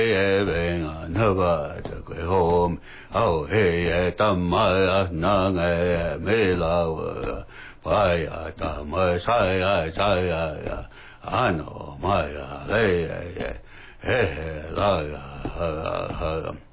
venga no va de home oh hey tamma na me la vaya tamma sai ano maya hey la